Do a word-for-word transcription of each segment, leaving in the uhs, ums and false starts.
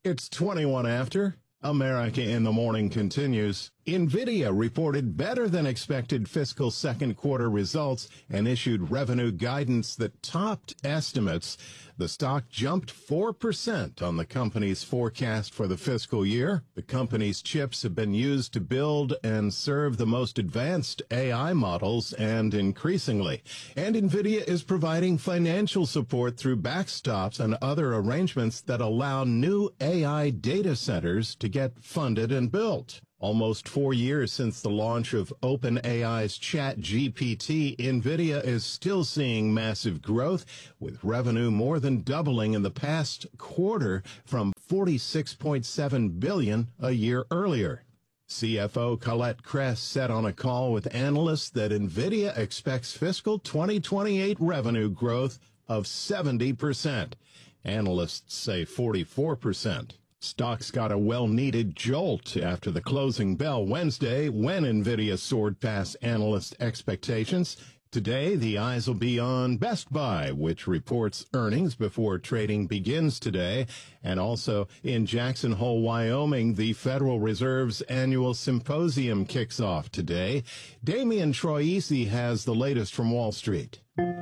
It's twenty-one after. America in the Morning continues. NVIDIA reported better than expected fiscal second quarter results and issued revenue guidance that topped estimates. The stock jumped four percent on the company's forecast for the fiscal year. The company's chips have been used to build and serve the most advanced A I models, and increasingly. And NVIDIA is providing financial support through backstops and other arrangements that allow new A I data centers to get funded and built. Almost four years since the launch of OpenAI's ChatGPT, NVIDIA is still seeing massive growth, with revenue more than doubling in the past quarter from forty-six point seven billion dollars a year earlier. C F O Colette Kress said on a call with analysts that NVIDIA expects fiscal twenty twenty-eight revenue growth of seventy percent. Analysts say forty-four percent. Stocks got a well-needed jolt after the closing bell Wednesday when NVIDIA soared past analyst expectations. Today, the eyes will be on Best Buy, which reports earnings before trading begins today. And also in Jackson Hole, Wyoming, the Federal Reserve's annual symposium kicks off today. Damian Troisi has the latest from Wall Street.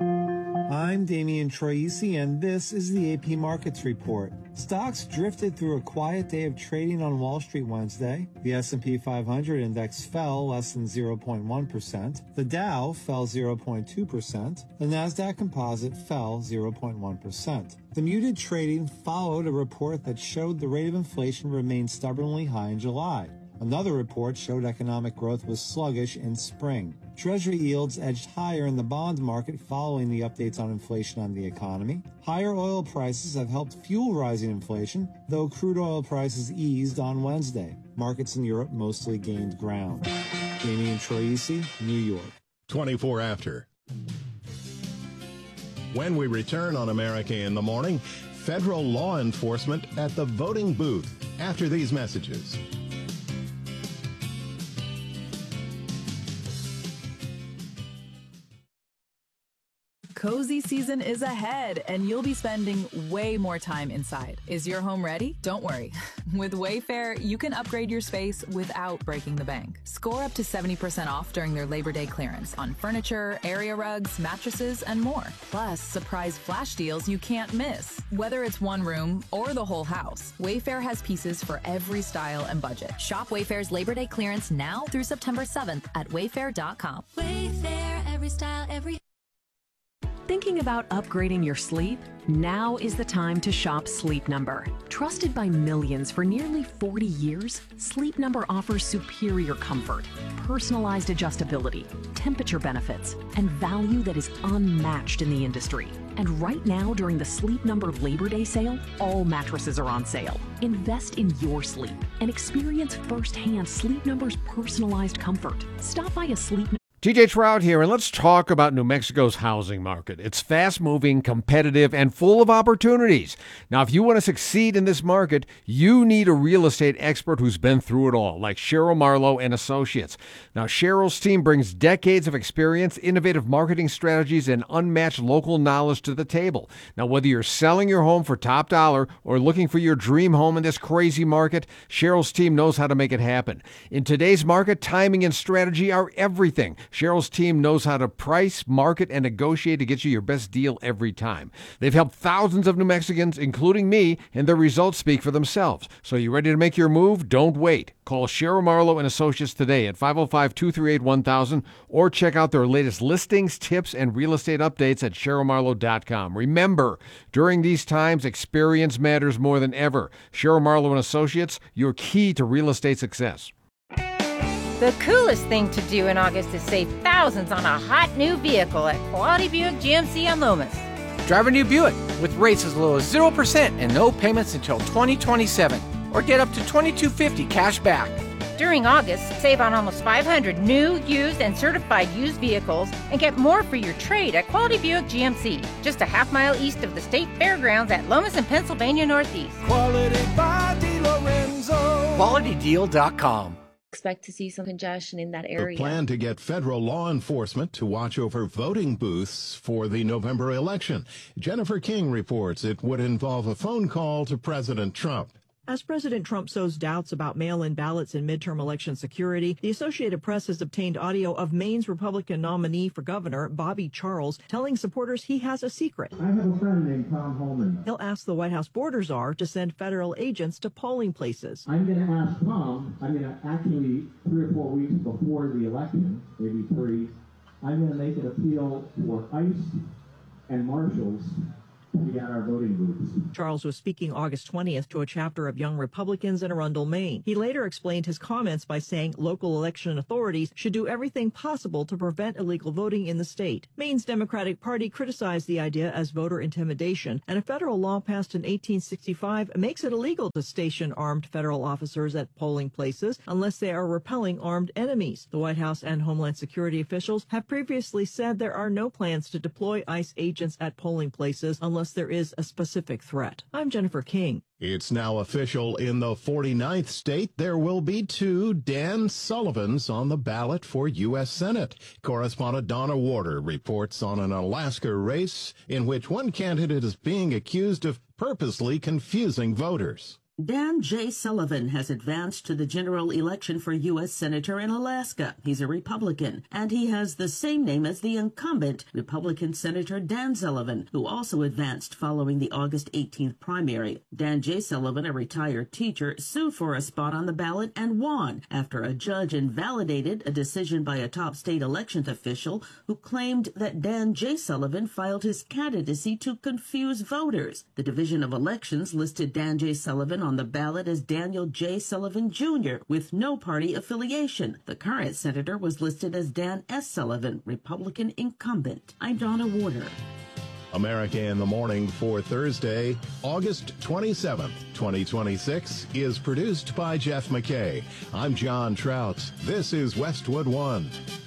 I'm Damian Troisi, and this is the A P Markets Report. Stocks drifted through a quiet day of trading on Wall Street Wednesday. The S and P five hundred index fell less than zero point one percent. The Dow fell zero point two percent. The Nasdaq Composite fell zero point one percent. The muted trading followed a report that showed the rate of inflation remained stubbornly high in July. Another report showed economic growth was sluggish in spring. Treasury yields edged higher in the bond market following the updates on inflation on the economy. Higher oil prices have helped fuel rising inflation, though crude oil prices eased on Wednesday. Markets in Europe mostly gained ground. Damian Troisi, New York. twenty-four after. When we return on America in the Morning, federal law enforcement at the voting booth after these messages. Cozy season is ahead, and you'll be spending way more time inside. Is your home ready? Don't worry. With Wayfair, you can upgrade your space without breaking the bank. Score up to seventy percent off during their Labor Day clearance on furniture, area rugs, mattresses, and more. Plus, surprise flash deals you can't miss. Whether it's one room or the whole house, Wayfair has pieces for every style and budget. Shop Wayfair's Labor Day clearance now through September seventh at wayfair dot com. Wayfair, every style, every... Thinking about upgrading your sleep? Now is the time to shop Sleep Number. Trusted by millions for nearly forty years, Sleep Number offers superior comfort, personalized adjustability, temperature benefits, and value that is unmatched in the industry. And right now, during the Sleep Number Labor Day sale, all mattresses are on sale. Invest in your sleep and experience firsthand Sleep Number's personalized comfort. Stop by a Sleep Number. T J Trout here, and let's talk about New Mexico's housing market. It's fast-moving, competitive, and full of opportunities. Now, if you want to succeed in this market, you need a real estate expert who's been through it all, like Cheryl Marlowe and Associates. Now, Cheryl's team brings decades of experience, innovative marketing strategies, and unmatched local knowledge to the table. Now, whether you're selling your home for top dollar or looking for your dream home in this crazy market, Cheryl's team knows how to make it happen. In today's market, timing and strategy are everything. Cheryl's team knows how to price, market, and negotiate to get you your best deal every time. They've helped thousands of New Mexicans, including me, and their results speak for themselves. So you ready to make your move? Don't wait. Call Cheryl Marlowe and Associates today at five oh five, two three eight, one thousand or check out their latest listings, tips, and real estate updates at cheryl marlowe dot com. Remember, during these times, experience matters more than ever. Cheryl Marlowe and Associates, your key to real estate success. The coolest thing to do in August is save thousands on a hot new vehicle at Quality Buick G M C on Lomas. Drive a new Buick with rates as low as zero percent and no payments until twenty twenty-seven. Or get up to twenty-two fifty cash back. During August, save on almost five hundred new, used, and certified used vehicles and get more for your trade at Quality Buick G M C, just a half mile east of the State Fairgrounds at Lomas and Pennsylvania Northeast. Quality by DeLorenzo. quality deal dot com. Expect to see some congestion in that area. The plan to get federal law enforcement to watch over voting booths for the November election. Jennifer King reports it would involve a phone call to President Trump. As President Trump sows doubts about mail-in ballots and midterm election security, the Associated Press has obtained audio of Maine's Republican nominee for governor, Bobby Charles, telling supporters he has a secret. I have a friend named Tom Holman. He'll ask the White House border czar to send federal agents to polling places. I'm going to ask Tom, I'm going to actually, three or four weeks before the election, maybe three, I'm going to make an appeal for ICE and marshals to get our voting booths. Charles was speaking August twentieth to a chapter of Young Republicans in Arundel, Maine. He later explained his comments by saying local election authorities should do everything possible to prevent illegal voting in the state. Maine's Democratic Party criticized the idea as voter intimidation, and a federal law passed in eighteen sixty-five makes it illegal to station armed federal officers at polling places unless they are repelling armed enemies. The White House and Homeland Security officials have previously said there are no plans to deploy ICE agents at polling places unless there is a specific threat. I'm Jennifer King. It's now official in the forty-ninth state. There will be two Dan Sullivans on the ballot for U S Senate. Correspondent Donna Warder reports on an Alaska race in which one candidate is being accused of purposely confusing voters. Dan J. Sullivan has advanced to the general election for U S Senator in Alaska. He's a Republican, and he has the same name as the incumbent, Republican Senator Dan Sullivan, who also advanced following the August eighteenth primary. Dan J. Sullivan, a retired teacher, sued for a spot on the ballot and won after a judge invalidated a decision by a top state elections official who claimed that Dan J. Sullivan filed his candidacy to confuse voters. The Division of Elections listed Dan J. Sullivan on the ballot as Daniel J. Sullivan Junior with no party affiliation. The current senator was listed as Dan S. Sullivan, Republican incumbent. I'm Donna Warder. America in the Morning for Thursday, August twenty-seventh, twenty twenty-six is produced by Jeff McKay. I'm John Trout. This is Westwood One.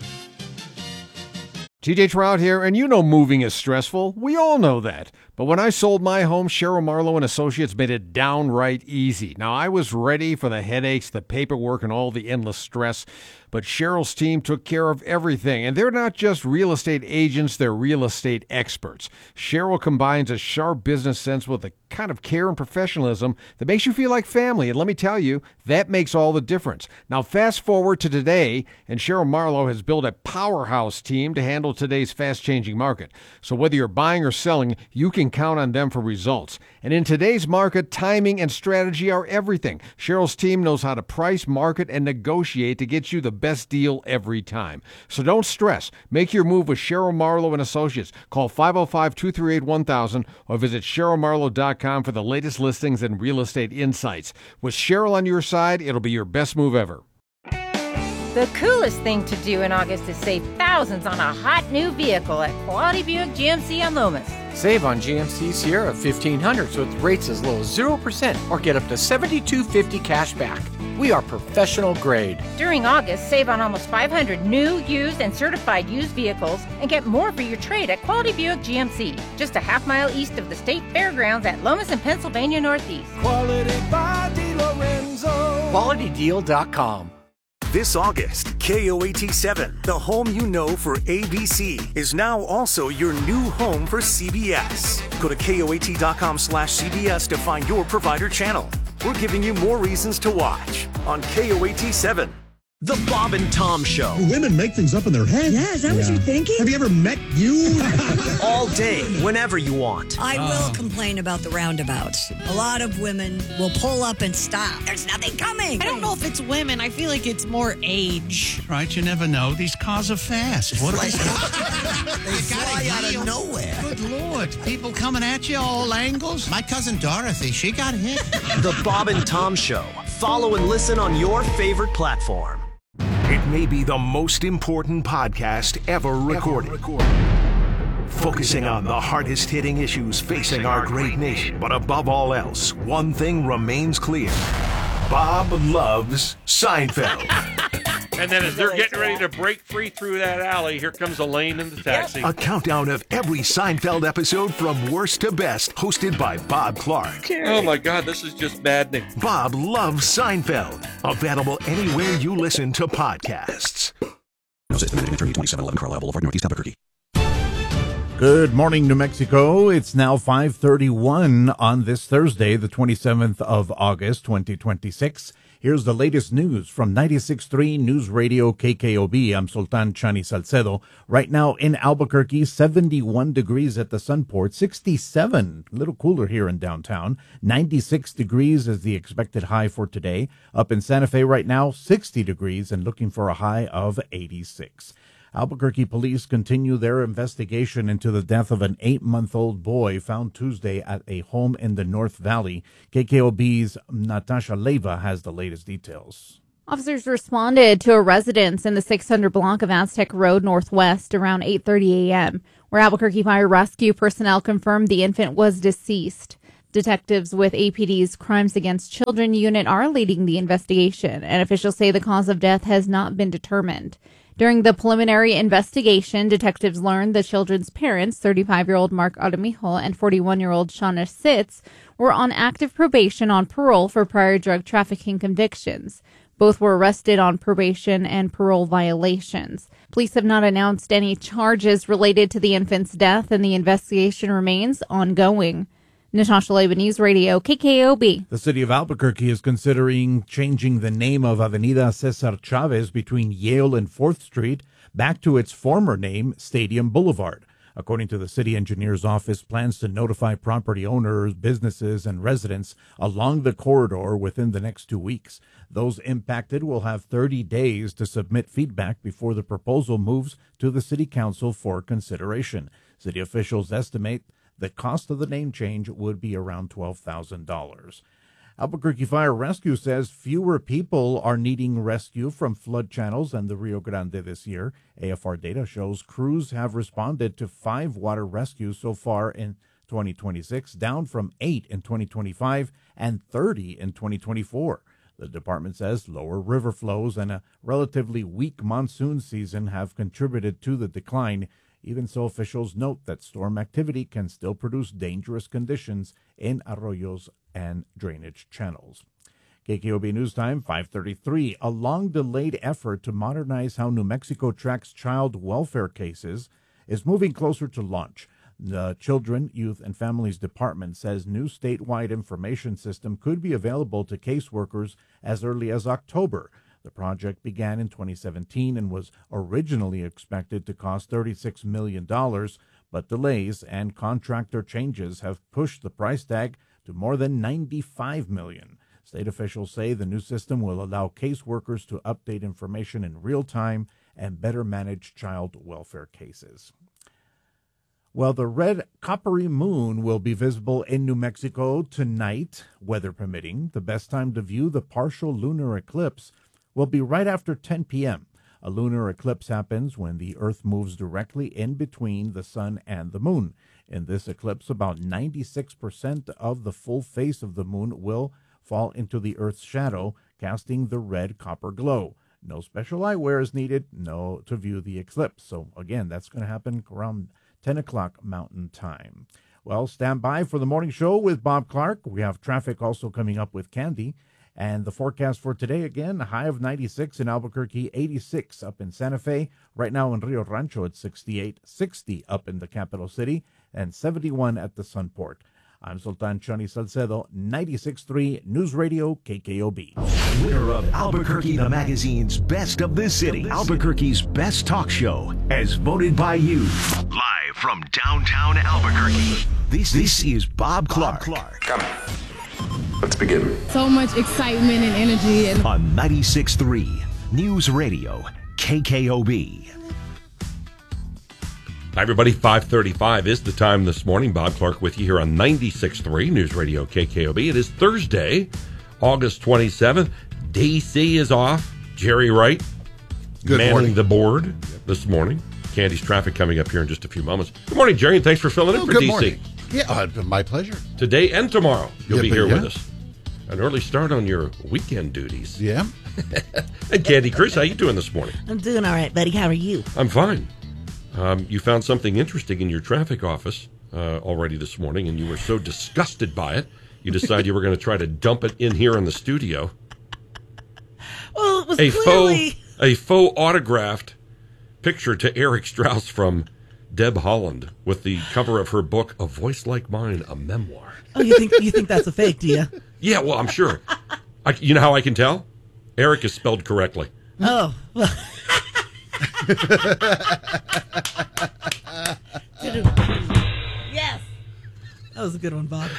T J Trout here, and you know moving is stressful. We all know that. But when I sold my home, Cheryl Marlowe and Associates made it downright easy. Now, I was ready for the headaches, the paperwork, and all the endless stress, but Cheryl's team took care of everything. And they're not just real estate agents, they're real estate experts. Cheryl combines a sharp business sense with a kind of care and professionalism that makes you feel like family. And let me tell you, that makes all the difference. Now, fast forward to today, and Cheryl Marlowe has built a powerhouse team to handle today's fast-changing market. So whether you're buying or selling, you can count on them for results. And in today's market, timing and strategy are everything. Cheryl's team knows how to price, market, and negotiate to get you the best deal every time. So don't stress. Make your move with Cheryl Marlowe and Associates. Call five oh five, two three eight, one thousand or visit cheryl marlowe dot com for the latest listings and real estate insights. With Cheryl on your side, it'll be your best move ever. The coolest thing to do in August is save thousands on a hot new vehicle at Quality Buick G M C on Lomas. Save on G M C Sierra fifteen hundreds with rates as low as zero percent or get up to seventy-two fifty cash back. We are professional grade. During August, save on almost five hundred new, used, and certified used vehicles and get more for your trade at Quality Buick G M C, just a half mile east of the State Fairgrounds at Lomas and Pennsylvania Northeast. Quality by DiLorenzo. quality deal dot com. This August, K O A T seven, the home you know for A B C, is now also your new home for C B S. Go to K O A T dot com slash C B S to find your provider channel. We're giving you more reasons to watch on K O A T seven. The Bob and Tom Show. Women make things up in their head. Yeah, is that yeah. what you're thinking? Have you ever met you? All day, whenever you want. I will oh. complain about the roundabouts. A lot of women will pull up and stop. There's nothing coming. I don't know if it's women. I feel like it's more age. Right, you never know. These cars are fast. What like, they fly out of nowhere. Good Lord. People coming at you all angles. My cousin Dorothy, she got hit. The Bob and Tom Show. Follow and listen on your favorite platform. It may be the most important podcast ever recorded. Ever recorded. Focusing on the hardest-hitting issues facing our great nation. But above all else, one thing remains clear. Bob loves Seinfeld. And then as they're getting ready to break free through that alley, here comes Elaine in the taxi. A countdown of every Seinfeld episode from worst to best, hosted by Bob Clark. Oh my God, this is just maddening. Bob loves Seinfeld. Available anywhere you listen to podcasts. No system attorney, twenty-seven eleven Carlisle Boulevard, Northeast Albuquerque. Good morning, New Mexico. It's now five thirty-one on this Thursday, the twenty-seventh of August, twenty twenty-six. Here's the latest news from ninety-six point three News Radio K K O B. I'm Sultan Chani Salcedo. Right now in Albuquerque, seventy-one degrees at the Sunport, sixty-seven, a little cooler here in downtown. ninety-six degrees is the expected high for today. Up in Santa Fe right now, sixty degrees and looking for a high of eighty-six. Albuquerque police continue their investigation into the death of an eight-month-old boy found Tuesday at a home in the North Valley. K K O B's Natasha Leyva has the latest details. Officers responded to a residence in the six hundred block of Aztec Road Northwest around eight thirty a.m., where Albuquerque Fire Rescue personnel confirmed the infant was deceased. Detectives with A P D's Crimes Against Children unit are leading the investigation, and officials say the cause of death has not been determined. During the preliminary investigation, detectives learned the children's parents, thirty-five-year-old Mark Aramijo and forty-one-year-old Shauna Sitz, were on active probation on parole for prior drug trafficking convictions. Both were arrested on probation and parole violations. Police have not announced any charges related to the infant's death, and the investigation remains ongoing. Natasha Leyva, News Radio, K K O B. The city of Albuquerque is considering changing the name of Avenida Cesar Chavez between Yale and fourth Street back to its former name, Stadium Boulevard. According to the city engineer's office, plans to notify property owners, businesses, and residents along the corridor within the next two weeks. Those impacted will have thirty days to submit feedback before the proposal moves to the city council for consideration. City officials estimate the cost of the name change would be around twelve thousand dollars. Albuquerque Fire Rescue says fewer people are needing rescue from flood channels than the Rio Grande this year. A F R data shows crews have responded to five water rescues so far in twenty twenty-six, down from eight in twenty twenty-five and thirty in twenty twenty-four. The department says lower river flows and a relatively weak monsoon season have contributed to the decline. Even so, officials note that storm activity can still produce dangerous conditions in arroyos and drainage channels. K K O B News Time, five thirty-three. A long-delayed effort to modernize how New Mexico tracks child welfare cases is moving closer to launch. The Children, Youth, and Families Department says new statewide information system could be available to caseworkers as early as October. The project began in twenty seventeen and was originally expected to cost thirty-six million dollars, but delays and contractor changes have pushed the price tag to more than ninety-five million dollars. State officials say the new system will allow caseworkers to update information in real time and better manage child welfare cases. Well, the red coppery moon will be visible in New Mexico tonight, weather permitting. The best time to view the partial lunar eclipse will be right after ten p.m. A lunar eclipse happens when the Earth moves directly in between the sun and the moon. In this eclipse, about ninety-six percent of the full face of the moon will fall into the Earth's shadow, casting the red copper glow. No special eyewear is needed no to view the eclipse. So again, that's going to happen around ten o'clock Mountain Time. Well, stand by for the morning show with Bob Clark. We have traffic also coming up with Candy. And the forecast for today, again, a high of ninety-six in Albuquerque, eighty-six up in Santa Fe. Right now in Rio Rancho, it's sixty-eight, sixty up in the capital city, and seventy-one at the Sunport. I'm Sultan Chani Salcedo, ninety-six point three News Radio K K O B. Winner of Albuquerque the Magazine's Best of the City, Albuquerque's Best Talk Show, as voted by you. Live from downtown Albuquerque, this, this is Bob Clark. Bob Clark. Come on. Let's begin. So much excitement and energy. And on ninety-six point three News Radio K K O B. Hi, everybody. five thirty-five is the time this morning. Bob Clark with you here on ninety-six point three News Radio K K O B. It is Thursday, August twenty-seventh. D C is off. Jerry Wright Good manning morning. the board this morning. Candy's traffic coming up here in just a few moments. Good morning, Jerry, and thanks for filling in Oh, for good D C. morning. Yeah, uh, my pleasure. Today and tomorrow, you'll Yeah, be but here yeah. with us. An early start on your weekend duties. Yeah. And Candy, Chris, how you doing this morning? I'm doing all right, buddy. How are you? I'm fine. Um, you found something interesting in your traffic office uh, already this morning, and you were so disgusted by it, you decided you were going to try to dump it in here in the studio. Well, it was a clearly... faux, a faux autographed picture to Eric Strauss from Deb Holland with the cover of her book, A Voice Like Mine, a memoir. Oh, you think you think that's a fake, do you? Yeah, well, I'm sure. I, you know how I can tell? Eric is spelled correctly. Oh. Well. Yes. That was a good one, Bob.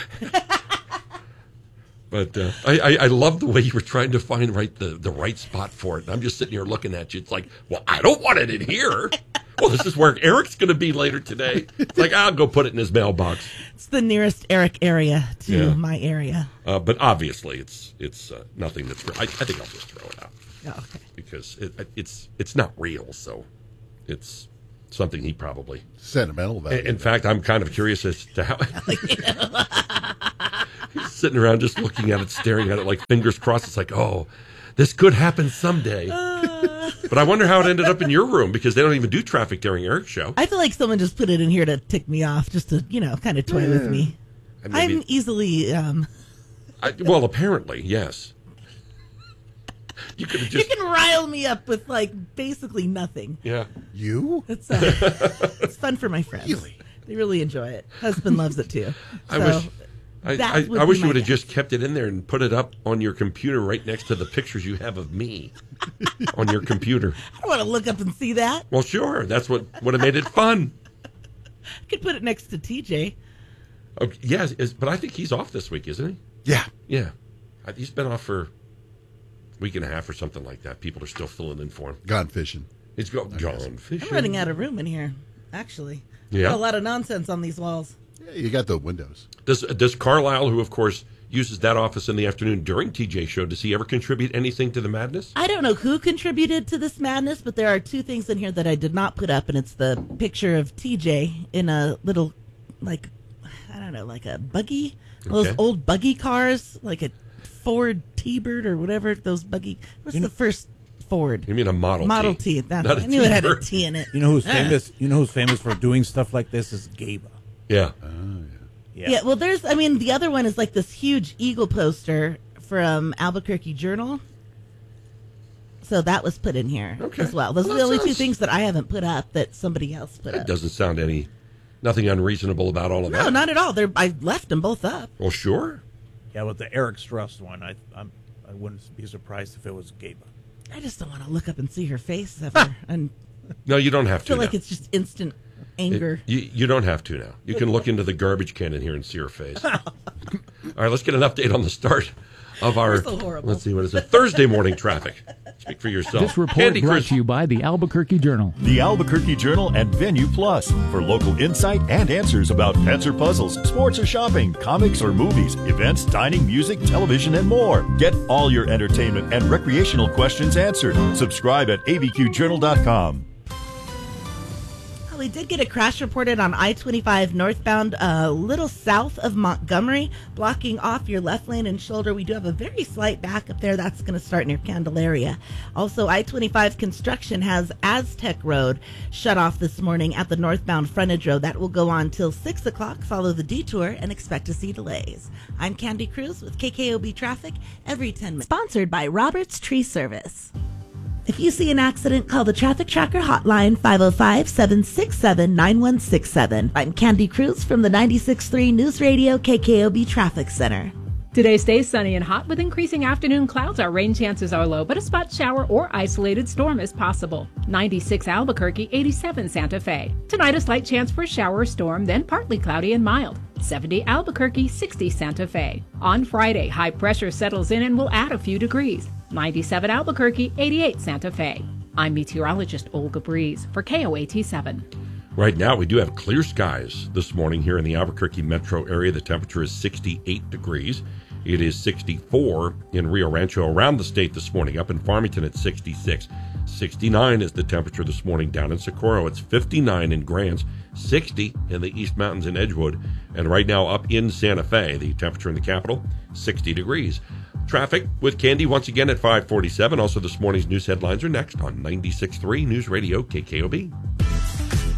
But uh, I, I, I love the way you were trying to find right the, the right spot for it. And I'm just sitting here looking at you. It's like, well, I don't want it in here. Well, this is where Eric's going to be later today. It's like, I'll go put it in his mailbox. It's the nearest Eric area to Yeah. my area. Uh, but obviously, it's it's uh, nothing that's real. I, I think I'll just throw it out. Oh, okay. Because it, it's it's not real, so it's something he probably sentimental value. In, in fact, I'm kind of curious as to how he's sitting around just looking at it, staring at it, like fingers crossed. It's like, oh, this could happen someday. Uh, but I wonder how it ended up in your room because they don't even do traffic during Eric's show. I feel like someone just put it in here to tick me off, just to, you know, kind of toy Yeah. with me. And maybe- I'm easily. Um, I, well, apparently, yes. You could have just. You can rile me up with like basically nothing. Yeah. You? It's uh, it's fun for my friends. Really? They really enjoy it. Husband loves it too. I So wish. I, that I, would I wish be you my would have guess. just kept it in there and put it up on your computer right next to the pictures you have of me on your computer. I don't want to look up and see that. Well, sure. That's what would have made it fun. I could put it next to T J. Okay, yes, is, but I think he's off this week, isn't he? Yeah. Yeah. I- He's been off for a week and a half or something like that. People are still filling in for him. Gone fishing. He's go, gone fishing. I'm running out of room in here. Actually, Yeah. Got a lot of nonsense on these walls. Yeah, you got the windows. Does, does Carlisle, who, of course, uses that office in the afternoon during T J show, does he ever contribute anything to the madness? I don't know who contributed to this madness, but there are two things in here that I did not put up, and it's the picture of T J in a little, like, I don't know, like a buggy, those Okay. old buggy cars, like a Ford T-Bird or whatever. Those buggy. What's the first Ford? You mean a Model T? Model T. That's, Not a I knew it had a T-Bird. T in it. You know who's Ah. famous? You know who's famous for doing stuff like this is Gaba. Yeah. Yeah. Yeah, well, there's, I mean, the other one is like this huge eagle poster from Albuquerque Journal. So that was put in here Okay. as well. Those Well, are the that only two sounds- things that I haven't put up that somebody else put That up. doesn't sound any, nothing unreasonable about all of No, that. not at all. They're, I left them both up. Well, sure. Yeah, with the Eric Struss one, I I'm, I wouldn't be surprised if it was Gaba. I just don't want to look up and see her face ever. And No, you don't have I to feel now. like it's just instant anger. It- you, you don't have to now. You can look into the garbage can in here and see her face. All right, let's get an update on the start of our, We're so horrible. let's see, what is it, Thursday morning traffic. Speak for yourself. This report Candy brought Cruz. to you by the Albuquerque Journal. The Albuquerque Journal and Venue Plus for local insight and answers about pets or puzzles, sports or shopping, comics or movies, events, dining, music, television, and more. Get all your entertainment and recreational questions answered. Subscribe at a b q journal dot com. Well, we did get a crash reported on I twenty-five northbound, a little south of Montgomery, blocking off your left lane and shoulder. We do have a very slight backup there. That's going to start near Candelaria. Also, I twenty-five construction has Aztec Road shut off this morning at the northbound frontage road. That will go on till six o'clock. Follow the detour and expect to see delays. I'm Candy Cruz with K K O B Traffic every ten minutes. Sponsored by Roberts Tree Service. If you see an accident, call the Traffic Tracker hotline five oh five, seven six seven, nine one six seven. I'm Candy Cruz from the ninety-six point three News Radio K K O B Traffic Center. Today stays sunny and hot with increasing afternoon clouds. Our rain chances are low, but a spot shower or isolated storm is possible. ninety-six Albuquerque, eighty-seven Santa Fe. Tonight a slight chance for a shower or storm, then partly cloudy and mild. seventy Albuquerque, sixty Santa Fe. On Friday, high pressure settles in and will add a few degrees. ninety-seven Albuquerque, eighty-eight Santa Fe. I'm meteorologist Olga Breeze for K O A T seven. Right now, we do have clear skies this morning here in the Albuquerque metro area. The temperature is sixty-eight degrees. It is sixty-four in Rio Rancho around the state this morning. Up in Farmington, it's sixty-six. sixty-nine is the temperature this morning down in Socorro. It's fifty-nine in Grants, sixty in the East Mountains in Edgewood. And right now up in Santa Fe, the temperature in the capital, sixty degrees. Traffic with Candy once again at five forty-seven. Also, this morning's news headlines are next on ninety-six point three News Radio K K O B.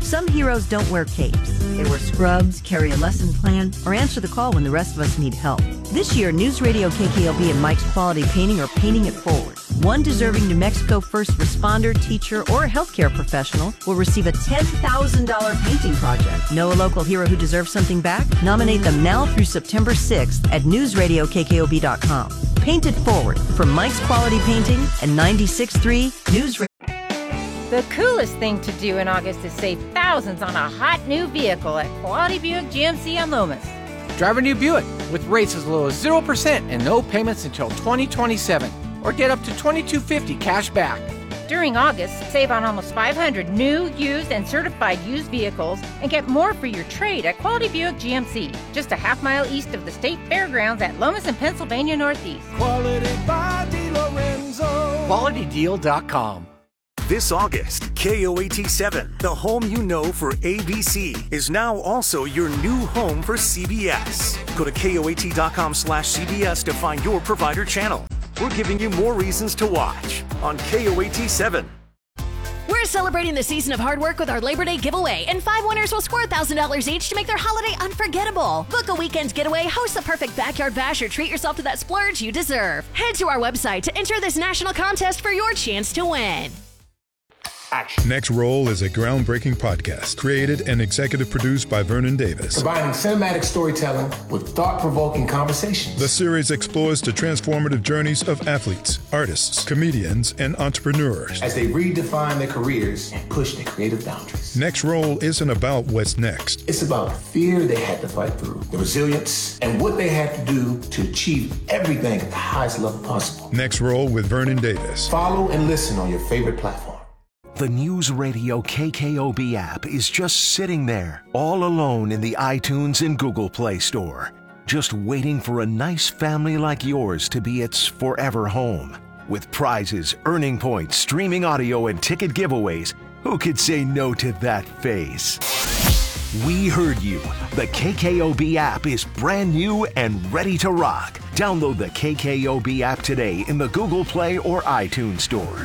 Some heroes don't wear capes. They wear scrubs, carry a lesson plan, or answer the call when the rest of us need help. This year, News Radio K K L B and Mike's Quality Painting are paying it forward. One deserving New Mexico first responder, teacher, or healthcare professional will receive a ten thousand dollars painting project. Know a local hero who deserves something back? Nominate them now through September sixth at news radio k k o b dot com. Paint it forward for Mike's Quality Painting and ninety-six point three News Radio. The coolest thing to do in August is save thousands on a hot new vehicle at Quality Buick G M C on Lomas. Drive a new Buick with rates as low as zero percent and no payments until twenty twenty-seven. Or get up to twenty-two fifty cash back. During August, save on almost five hundred new, used, and certified used vehicles and get more for your trade at Quality Buick G M C, just a half mile east of the State Fairgrounds at Lomas and Pennsylvania Northeast. Quality by DiLorenzo. quality deal dot com. This August, K O A T seven, the home you know for A B C, is now also your new home for C B S. Go to K O A T dot com slash C B S to find your provider channel. We're giving you more reasons to watch on K O A T seven. We're celebrating the season of hard work with our Labor Day giveaway, and five winners will score one thousand dollars each to make their holiday unforgettable. Book a weekend's getaway, host the perfect backyard bash, or treat yourself to that splurge you deserve. Head to our website to enter this national contest for your chance to win. Action. Next Roll is a groundbreaking podcast created and executive produced by Vernon Davis. Combining cinematic storytelling with thought-provoking conversations. The series explores the transformative journeys of athletes, artists, comedians, and entrepreneurs as they redefine their careers and push their creative boundaries. Next Roll isn't about what's next. It's about the fear they had to fight through, the resilience, and what they had to do to achieve everything at the highest level possible. Next Roll with Vernon Davis. Follow and listen on your favorite platform. The News Radio K K O B app is just sitting there, all alone in the iTunes and Google Play Store, just waiting for a nice family like yours to be its forever home. With prizes, earning points, streaming audio, and ticket giveaways, who could say no to that face? We heard you. The K K O B app is brand new and ready to rock. Download the K K O B app today in the Google Play or iTunes Store.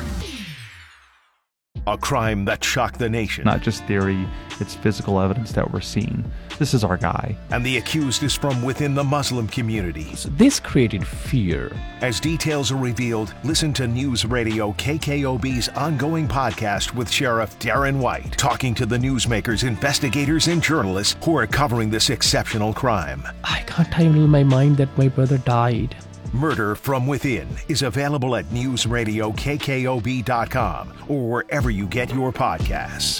A crime that shocked the nation. Not just theory, it's physical evidence that we're seeing. This is our guy. And the accused is from within the Muslim community. This created fear. As details are revealed, listen to News Radio K K O B's ongoing podcast with Sheriff Darren White, talking to the newsmakers, investigators, and journalists who are covering this exceptional crime. I can't handle my mind that my brother died. Murder from Within is available at news radio k k o b dot com or wherever you get your podcasts.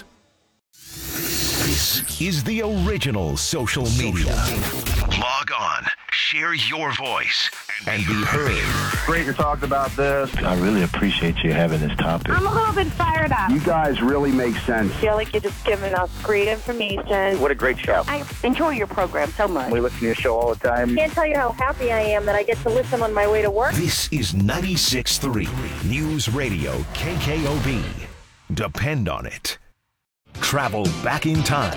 This is the original social media. Log on, share your voice, and be heard. Great you're talking about this. I really appreciate you having this topic. I'm a little bit fired up. You guys really make sense. I feel like you're just giving us great information. What a great show. I enjoy your program so much. We listen to your show all the time. Can't tell you how happy I am that I get to listen on my way to work. This is ninety-six point three News Radio K K O B. Depend on it. Travel back in time.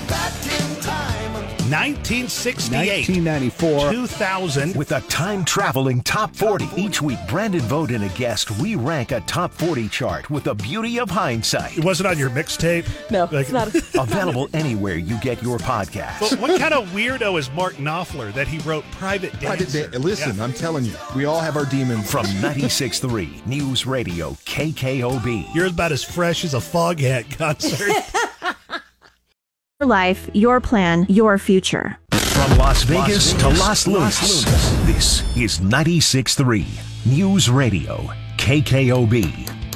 nineteen sixty-eight, nineteen ninety-four, two thousand. With a time-traveling top forty. Each week, Brandon Vogt and a guest re-rank a top forty chart with the beauty of hindsight. It wasn't on your mixtape? No, like, it's not. Available anywhere you get your podcasts. But what kind of weirdo is Mark Knopfler that he wrote Private Dancer? Private da- Listen, yeah. I'm telling you, we all have our demons. From ninety-six point three News Radio K K O B. You're about as fresh as a Foghat concert. Your life, your plan, your future. From Las Vegas, Las Vegas to Las Lunas, Las Lunas, this is ninety-six point three News Radio K K O B.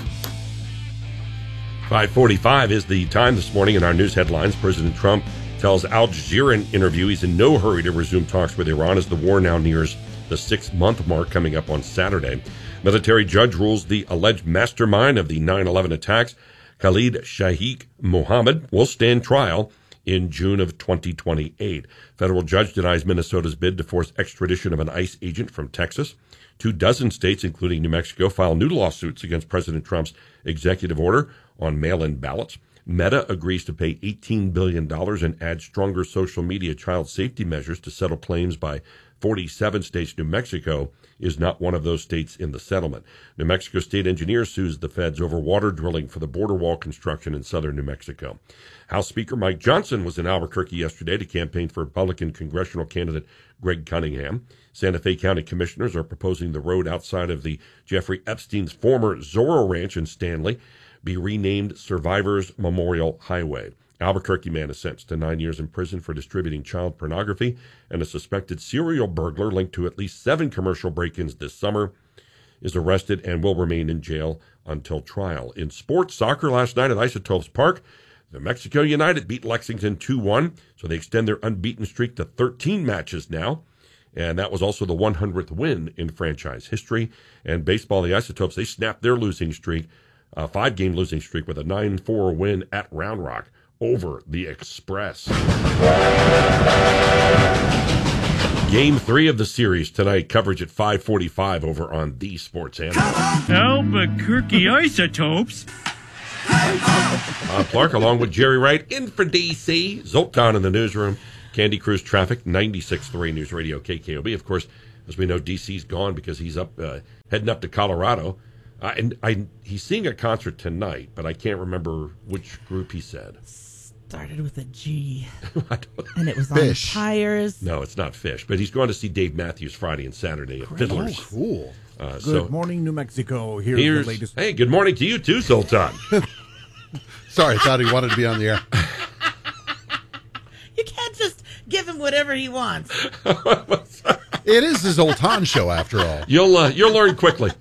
five forty-five is the time this morning in our news headlines. President Trump tells Al Jazeera in interview he's in no hurry to resume talks with Iran as the war now nears the six-month mark coming up on Saturday. Military judge rules the alleged mastermind of the nine eleven attacks, Khalid Shaikh Mohammed, will stand trial in June of twenty twenty-eight. Federal judge denies Minnesota's bid to force extradition of an ICE agent from Texas. Two dozen states, including New Mexico, file new lawsuits against President Trump's executive order on mail-in ballots. Meta agrees to pay eighteen billion dollars and add stronger social media child safety measures to settle claims by forty-seven states. New Mexico is not one of those states in the settlement. New Mexico state engineer sues the feds over water drilling for the border wall construction in southern New Mexico. House Speaker Mike Johnson was in Albuquerque yesterday to campaign for Republican congressional candidate Greg Cunningham. Santa Fe County commissioners are proposing the road outside of the Jeffrey Epstein's former Zorro Ranch in Stanley be renamed Survivors Memorial Highway. Albuquerque man is sentenced to nine years in prison for distributing child pornography, and a suspected serial burglar linked to at least seven commercial break-ins this summer is arrested and will remain in jail until trial. In sports, soccer last night at Isotopes Park, New Mexico United beat Lexington two one, so they extend their unbeaten streak to thirteen matches now. And that was also the one hundredth win in franchise history. And baseball, the Isotopes, they snapped their losing streak, a five-game losing streak, with a nine four win at Round Rock over the Express. Game three of the series tonight. Coverage at five forty-five over on the Sports Animal. Albuquerque Isotopes. Bob Clark along with Jerry Wright in for D C. Zoltan in the newsroom. Candy Cruise Traffic, ninety-six point three News Radio K K O B. Of course, as we know, D C's gone because he's up uh, heading up to Colorado. Uh, and I, he's seeing a concert tonight, but I can't remember which group he said. Started with a G. And it was Fish. on tires. No, it's not Fish, but he's going to see Dave Matthews Friday and Saturday at Great. Fiddler's. Oh, cool. Uh, Good so morning, New Mexico. Here's, here's the latest. Hey, good morning to you too, Zoltan. Sorry, I thought he wanted to be on the air. You can't just give him whatever he wants. It is the Zoltan show, after all. You'll uh, you'll learn quickly.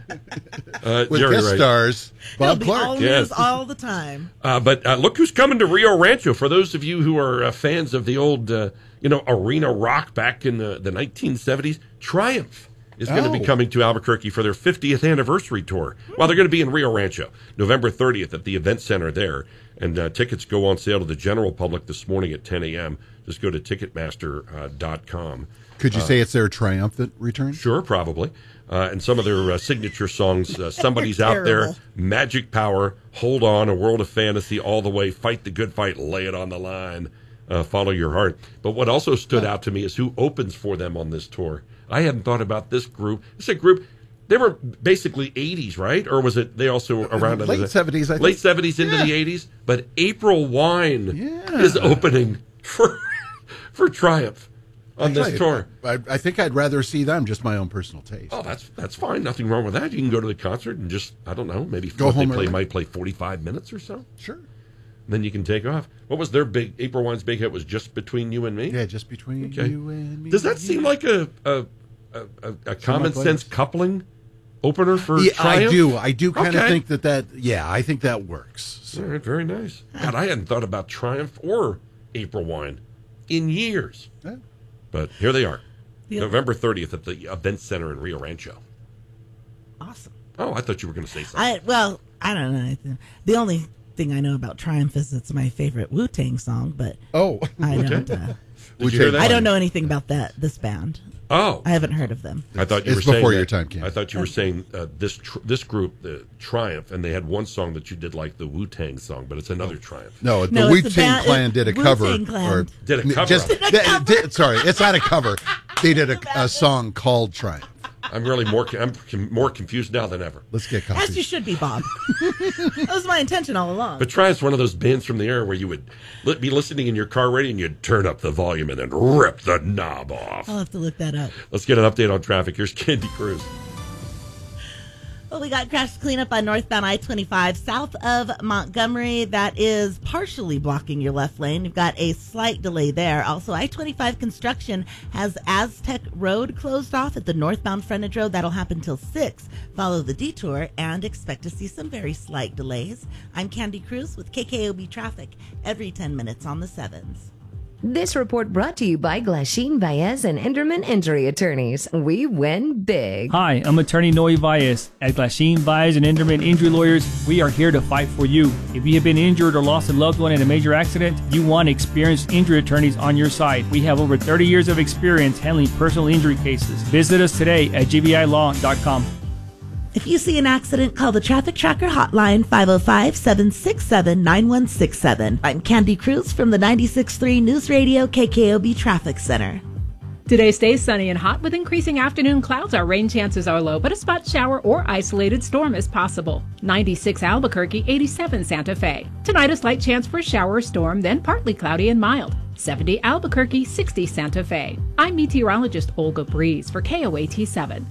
Uh, With Jerry guest Wright. stars, Bob He'll be Clark. all news Yes. all the time. Uh, but uh, look who's coming to Rio Rancho. For those of you who are uh, fans of the old, uh, you know, arena rock back in the, the nineteen seventies, Triumph is going to Oh. be coming to Albuquerque for their fiftieth anniversary tour. Well, they're going to be in Rio Rancho, November thirtieth at the event center there. And uh, tickets go on sale to the general public this morning at ten a.m. Just go to Ticketmaster dot com. Could you Uh, say it's their triumphant return? Sure, probably. Uh, and some of their uh, signature songs, uh, Somebody's Out There, Terrible. Magic Power, Hold On, A World of Fantasy, All the Way, Fight the Good Fight, Lay It on the Line, uh, Follow Your Heart. But what also stood out to me is who opens for them on this tour. I hadn't thought about this group. It's a group, they were basically eighties, right? Or was it they also around Late in the, seventies, I think. Late seventies into Yeah. the eighties. But April Wine Yeah. is opening for, for Triumph on this Right. tour. I, I think I'd rather see them, just my own personal taste. Oh, that's that's fine. Nothing wrong with that. You can go to the concert and just, I don't know, maybe Go what home they play early. might play forty-five minutes or so. Sure. Then you can take off. What was their big, April Wine's big hit was Just Between You and Me? Yeah, just between Okay. you and me. Does that seem like a a, a, a, a common sense coupling opener for Yeah, Triumph? I do. I do kind of Okay. think that that, yeah, I think that works. All right, very nice. God, I hadn't thought about Triumph or April Wine in years. Yeah. But here they are. Yeah. November thirtieth at the Event Center in Rio Rancho. Awesome. Oh, I thought you were going to say something. I well, I don't know. The only thing I know about Triumph is it's my favorite Wu-Tang song, but Oh. I don't. Okay. Uh, Did you hear that? I don't know anything about that. This band. Oh, I haven't heard of them. I thought you It's were saying before your that- time, Ken. I thought you were saying uh, this tr- this group, the Triumph, and they had one song that you did like the Wu Tang song, but it's another Triumph. No, the No, Wu it's a Tang band- Clan did a cover. Wu-Tang Clan. Or Did a cover Just, of it. they- did- sorry, it's not a cover. They did a, a song called Triumph. I'm really more I'm com- more confused now than ever. Let's get As you coffee. should be, Bob. That was my intention all along. But Triumph's one of those bands from the era where you would li- be listening in your car radio and you'd turn up the volume and then rip the knob off. I'll have to look that up. Let's get an update on traffic. Here's Candy Cruz. Well, we got crash cleanup on northbound I twenty-five south of Montgomery. That is partially blocking your left lane. You've got a slight delay there. Also, I twenty-five construction has Aztec Road closed off at the northbound frontage road. That'll happen till six. Follow the detour and expect to see some very slight delays. I'm Candy Cruz with K K O B Traffic every ten minutes on the sevens. This report brought to you by Glasheen Baez and Enderman Injury Attorneys. We win big. Hi, I'm attorney Noe Baez. At Glasheen Baez and Enderman Injury Lawyers, we are here to fight for you. If you have been injured or lost a loved one in a major accident, you want experienced injury attorneys on your side. We have over thirty years of experience handling personal injury cases. Visit us today at G B I law dot com. If you see an accident, call the Traffic Tracker hotline five oh five, seven six seven, nine one six seven. I'm Candy Cruz from the ninety-six point three News Radio K K O B Traffic Center. Today stays sunny and hot with increasing afternoon clouds. Our rain chances are low, but a spot shower or isolated storm is possible. ninety-six Albuquerque, eighty-seven Santa Fe. Tonight a slight chance for a shower or storm, then partly cloudy and mild. seventy Albuquerque, sixty Santa Fe. I'm meteorologist Olga Breeze for K O A T seven.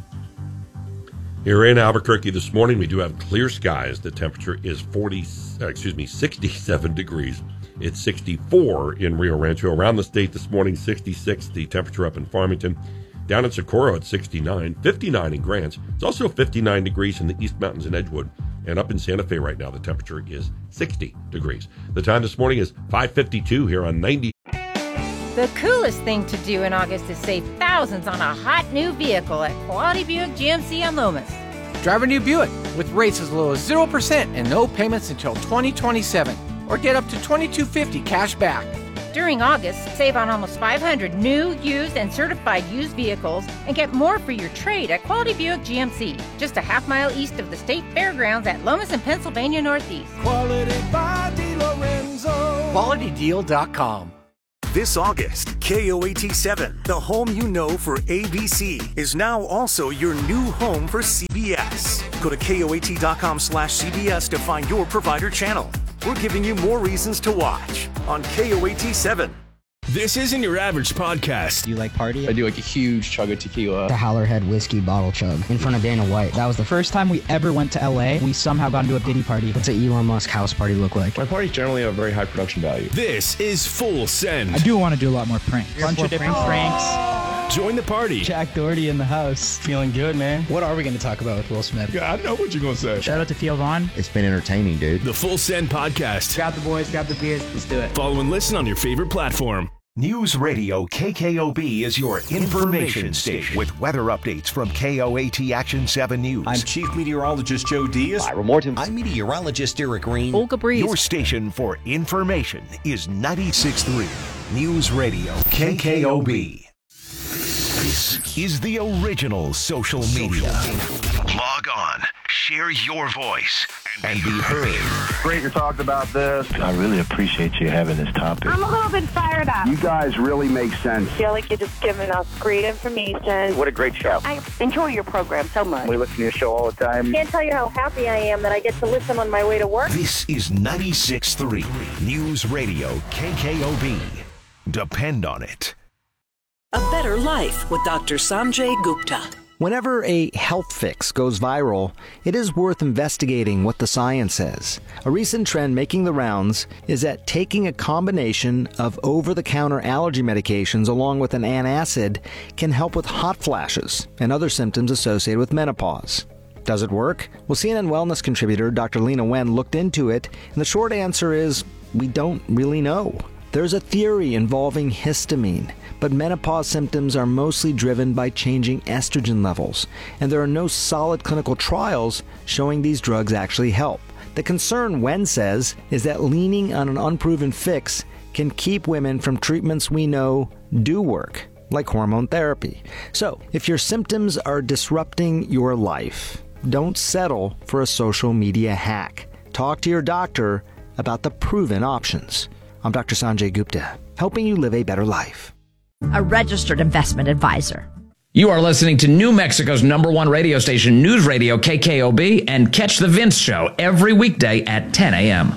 Here in Albuquerque this morning, we do have clear skies. The temperature is forty, uh, excuse me, sixty-seven degrees. It's sixty-four in Rio Rancho. Around the state this morning, sixty-six. The temperature up in Farmington. Down in Socorro at sixty-nine. fifty-nine in Grants. It's also fifty-nine degrees in the East Mountains and Edgewood. And up in Santa Fe right now, the temperature is sixty degrees. The time this morning is five fifty-two here on ninety. The coolest thing to do in August is save thousands on a hot new vehicle at Quality Buick G M C on Lomas. Drive a new Buick with rates as low as zero percent and no payments until twenty twenty-seven. Or get up to twenty-two fifty cash back. During August, save on almost five hundred new, used, and certified used vehicles and get more for your trade at Quality Buick G M C, just a half mile east of the State Fairgrounds at Lomas and Pennsylvania Northeast. Quality by DeLorenzo. Quality Deal dot com. This August, K O A T seven, the home you know for A B C, is now also your new home for C B S. Go to K O A T dot com slash C B S to find your provider channel. We're giving you more reasons to watch on K O A T seven. This isn't your average podcast. Do you like party? I do like a huge chug of tequila. The Howlerhead whiskey bottle chug in front of Dana White. That was the first time we ever went to L A. We somehow got into a Diddy party. What's an Elon Musk house party look like? My parties generally have very high production value. This is Full Send. I do want to do a lot more pranks. A bunch of different pranks. Join the party. Jack Doherty in the house. Feeling good, man. What are we going to talk about with Will Smith? Yeah, I know what you're going to say. Shout out to Theo Vaughn. It's been entertaining, dude. The Full Send Podcast. Grab the boys, grab the beers. Let's do it. Follow and listen on your favorite platform. News Radio K K O B is your information station with weather updates from K O A T Action seven News. I'm Chief Meteorologist Joe Diaz. Ira Morton. I'm Meteorologist Eric Green. Olga Breeze. Your station for information is ninety-six point three News Radio K K O B. This is the original social media. Log on, share your voice, and be heard. Great to talk about this. I really appreciate you having this topic. I'm a little bit fired up. You guys really make sense. I feel like you're just giving us great information. What a great show. I enjoy your program so much. We listen to your show all the time. I can't tell you how happy I am that I get to listen on my way to work. This is ninety-six point three News Radio K K O B. Depend on it. A Better Life with Doctor Sanjay Gupta. Whenever a health fix goes viral, it is worth investigating what the science says. A recent trend making the rounds is that taking a combination of over-the-counter allergy medications along with an antacid can help with hot flashes and other symptoms associated with menopause. Does it work? Well, C N N Wellness contributor Doctor Lena Wen looked into it, and the short answer is we don't really know. There's a theory involving histamine, but menopause symptoms are mostly driven by changing estrogen levels, and there are no solid clinical trials showing these drugs actually help. The concern, Wen says, is that leaning on an unproven fix can keep women from treatments we know do work, like hormone therapy. So, if your symptoms are disrupting your life, don't settle for a social media hack. Talk to your doctor about the proven options. I'm Doctor Sanjay Gupta, helping you live a better life. A registered investment advisor. You are listening to New Mexico's number one radio station, News Radio K K O B, and catch The Vince Show every weekday at ten a.m.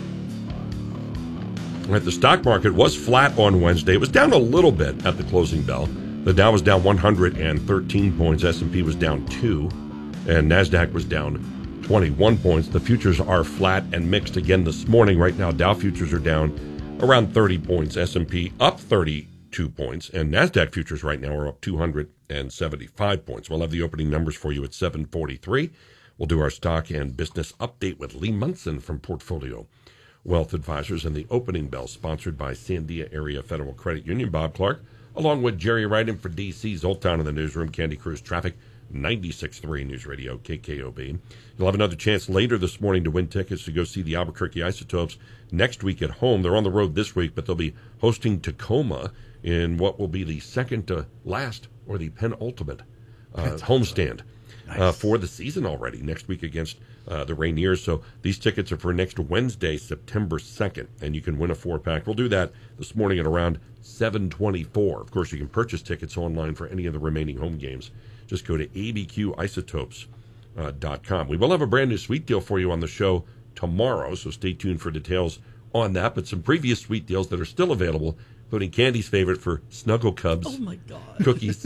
Right, the stock market was flat on Wednesday. It was down a little bit at the closing bell. The Dow was down one hundred thirteen points, S and P was down two, and NASDAQ was down twenty-one points. The futures are flat and mixed again this morning. Right now, Dow futures are down around thirty points, S and P up thirty-two points, and NASDAQ futures right now are up two hundred seventy-five points. We'll have the opening numbers for you at seven forty-three. We'll do our stock and business update with Lee Munson from Portfolio Wealth Advisors, and the opening bell sponsored by Sandia Area Federal Credit Union. Bob Clark, along with Jerry Wright for D C's Old Town in the newsroom, Candy Cruise Traffic, ninety-six point three News Radio K K O B. You'll have another chance later this morning to win tickets to go see the Albuquerque Isotopes next week at home. They're on the road this week, but they'll be hosting Tacoma in what will be the second to last or the penultimate uh, homestand nice. uh, for the season already next week against uh, the Rainiers. So these tickets are for next Wednesday, September second, and you can win a four-pack. We'll do that this morning at around seven twenty-four. Of course, you can purchase tickets online for any of the remaining home games. Just go to A B Q isotopes dot com. We will have a brand new sweet deal for you on the show tomorrow, so stay tuned for details on that, but some previous sweet deals that are still available, including Candy's favorite for Snuggle Cubs, oh my God, cookies,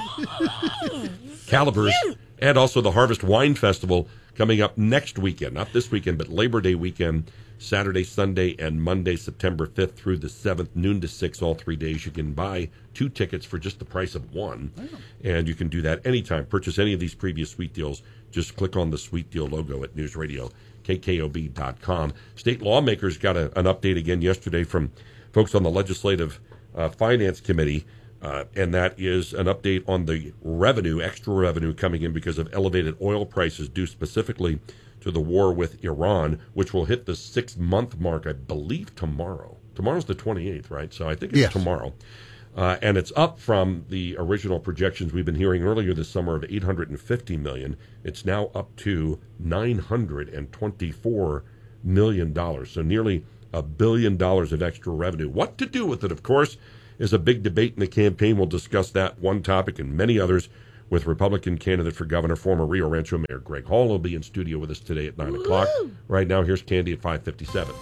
Calibers, and also the Harvest Wine Festival coming up next weekend, not this weekend, but Labor Day weekend, Saturday, Sunday, and Monday, September fifth through the seventh, noon to six, all three days. You can buy two tickets for just the price of one, oh. and you can do that anytime. Purchase any of these previous sweet deals. Just click on the Sweet Deal logo at News Radio K K O B dot com. State lawmakers got a, an update again yesterday from folks on the Legislative uh, Finance Committee, uh, and that is an update on the revenue, extra revenue coming in because of elevated oil prices due specifically to the war with Iran, which will hit the six-month mark, I believe, tomorrow. Tomorrow's the twenty-eighth, right? So I think it's yes. tomorrow. Uh, and it's up from the original projections we've been hearing earlier this summer of eight hundred fifty million dollars. It's now up to nine hundred twenty-four million dollars. So nearly a billion dollars of extra revenue. What to do with it, of course, is a big debate in the campaign. We'll discuss that one topic and many others with Republican candidate for governor, former Rio Rancho Mayor Greg Hall. Will be in studio with us today at nine Woo! O'clock. Right now, here's Candy at five fifty-seven.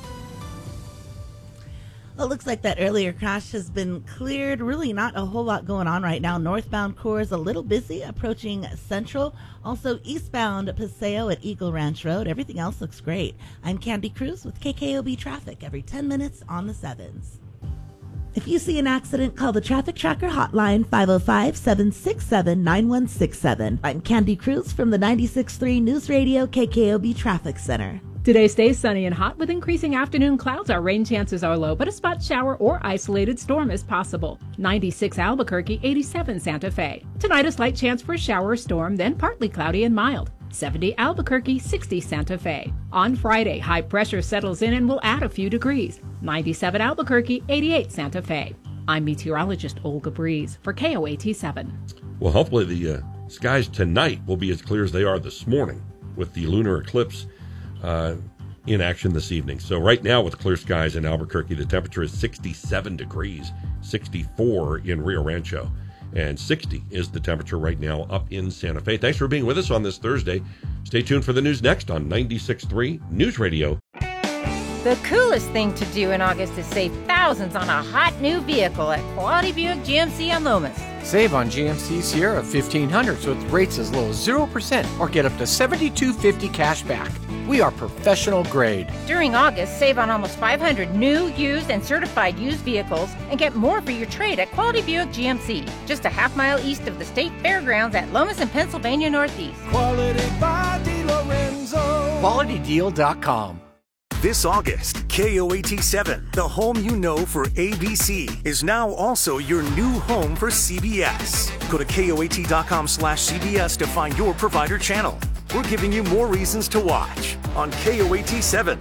Well, it looks like that earlier crash has been cleared. Really not a whole lot going on right now. Northbound core is a little busy approaching Central. Also eastbound Paseo at Eagle Ranch Road. Everything else looks great. I'm Candy Cruz with K K O B Traffic every ten minutes on the sevens. If you see an accident, call the Traffic Tracker hotline five oh five, seven six seven, nine one six seven. I'm Candy Cruz from the ninety-six point three News Radio K K O B Traffic Center. Today stays sunny and hot with increasing afternoon clouds. Our rain chances are low, but a spot shower or isolated storm is possible. ninety-six Albuquerque, eighty-seven Santa Fe. Tonight a slight chance for a shower or storm, then partly cloudy and mild. seventy Albuquerque, sixty Santa Fe. On Friday, high pressure settles in and will add a few degrees. ninety-seven Albuquerque, eighty-eight Santa Fe. I'm meteorologist Olga Breeze for K O A T seven. Well, hopefully the uh, skies tonight will be as clear as they are this morning with the lunar eclipse Uh, in action this evening. So right now with clear skies in Albuquerque, the temperature is sixty-seven degrees, sixty-four in Rio Rancho, and sixty is the temperature right now up in Santa Fe. Thanks for being with us on this Thursday. Stay tuned for the news next on ninety-six point three News Radio. The coolest thing to do in August is save thousands on a hot new vehicle at Quality Buick G M C on Lomas. Save on G M C Sierra fifteen hundred so with rates as low as zero percent or get up to seventy-two fifty cash back. We are professional grade. During August, save on almost five hundred new, used, and certified used vehicles and get more for your trade at Quality Buick G M C, just a half mile east of the State Fairgrounds at Lomas and Pennsylvania Northeast. Quality by DiLorenzo. Quality Deal dot com. This August, K O A T seven, the home you know for A B C, is now also your new home for C B S. Go to K O A T dot com slash C B S to find your provider channel. We're giving you more reasons to watch on K O A T seven.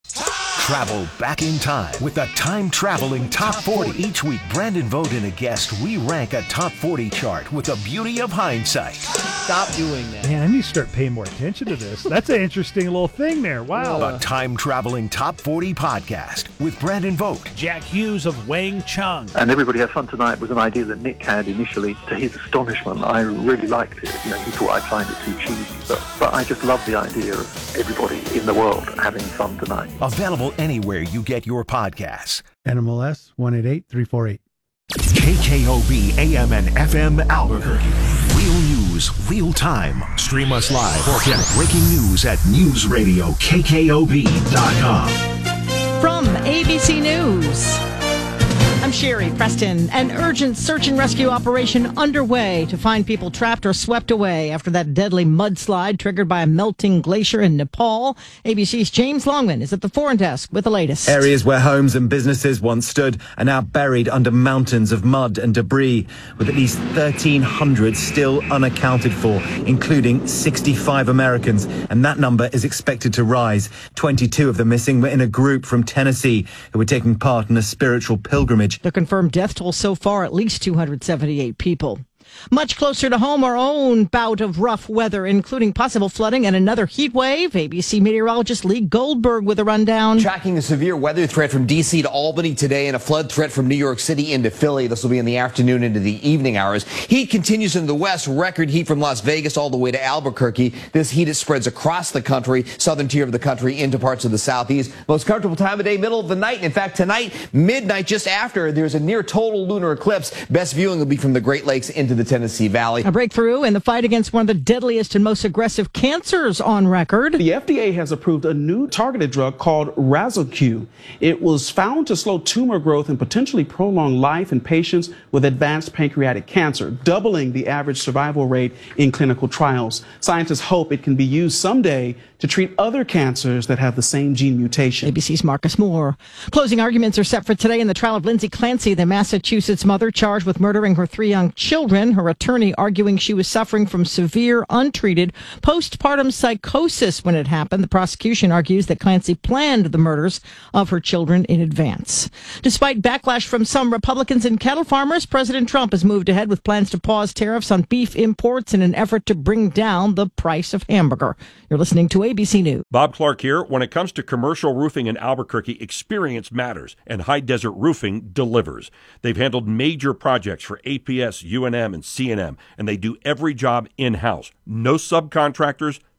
Travel back in time with the time-traveling Top forty. Each week, Brandon Vogt and a guest re-rank a Top forty chart with the beauty of hindsight. Stop doing that. Man, I need to start paying more attention to this. That's an interesting little thing there. Wow. A time-traveling Top forty podcast with Brandon Vogt. Jack Hughes of Wang Chung. And Everybody Has Fun Tonight was an idea that Nick had initially. To his astonishment, I really liked it. You know, he thought I'd find it too cheesy. But, but I just love the idea of everybody in the world having fun tonight. Available anywhere you get your podcasts. N M L S one eight eight three four eight. K K O B A M and F M Albuquerque. Real news, real time. Stream us live or get breaking news at news radio K K O B dot com. From A B C News, I'm Sherry Preston. An urgent search and rescue operation underway to find people trapped or swept away after that deadly mudslide triggered by a melting glacier in Nepal. A B C's James Longman is at the foreign desk with the latest. Areas where homes and businesses once stood are now buried under mountains of mud and debris, with at least thirteen hundred still unaccounted for, including sixty-five Americans, and that number is expected to rise. twenty-two of the missing were in a group from Tennessee who were taking part in a spiritual pilgrimage. The confirmed death toll so far, at least two hundred seventy-eight people. Much closer to home, our own bout of rough weather, including possible flooding and another heat wave. A B C meteorologist Lee Goldberg with a rundown. Tracking a severe weather threat from D C to Albany today and a flood threat from New York City into Philly. This will be in the afternoon into the evening hours. Heat continues into the west. Record heat from Las Vegas all the way to Albuquerque. This heat it spreads across the country, southern tier of the country into parts of the southeast. Most comfortable time of day, middle of the night. In fact, tonight, midnight, just after, there's a near total lunar eclipse. Best viewing will be from the Great Lakes into the Tennessee Valley. A breakthrough in the fight against one of the deadliest and most aggressive cancers on record. The F D A has approved a new targeted drug called Razalq. It was found to slow tumor growth and potentially prolong life in patients with advanced pancreatic cancer, doubling the average survival rate in clinical trials. Scientists hope it can be used someday to treat other cancers that have the same gene mutation. A B C's Marcus Moore. Closing arguments are set for today in the trial of Lindsay Clancy, the Massachusetts mother charged with murdering her three young children. Her attorney arguing she was suffering from severe, untreated postpartum psychosis when it happened. The prosecution argues that Clancy planned the murders of her children in advance. Despite backlash from some Republicans and cattle farmers, President Trump has moved ahead with plans to pause tariffs on beef imports in an effort to bring down the price of hamburger. You're listening to A B C News. Bob Clark here. When it comes to commercial roofing in Albuquerque, experience matters, and High Desert Roofing delivers. They've handled major projects for A P S, U N M, and C N M, and they do every job in-house. No subcontractors,